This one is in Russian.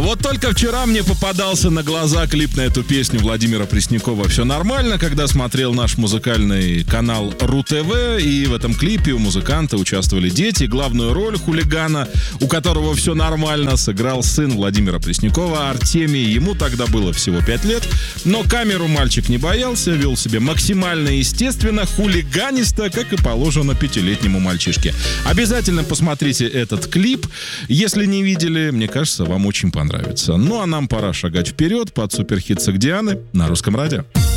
Вот только вчера мне попадался на глаза клип на эту песню Владимира Преснякова «Все нормально», когда смотрел наш музыкальный канал РУ-ТВ, и в этом клипе у музыканта участвовали дети. Главную роль хулигана, у которого все нормально, сыграл сын Владимира Преснякова Артемий. Ему тогда было всего 5 лет, но камеру мальчик не боялся, вел себя максимально естественно, хулиганисто, как и положено 5-летнему мальчишке. Обязательно посмотрите этот клип. Если не видели, мне кажется, вам очень понравится. Ну а нам пора шагать вперед под суперхит Согдианы на Русском радио.